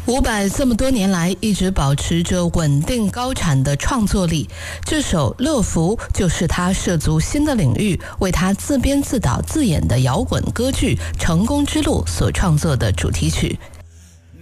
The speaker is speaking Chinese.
伍佰这么多年来一直保持着稳定高产的创作力，这首《乐福》就是他涉足新的领域，为他自编自导自演的摇滚歌剧《成功之路》所创作的主题曲。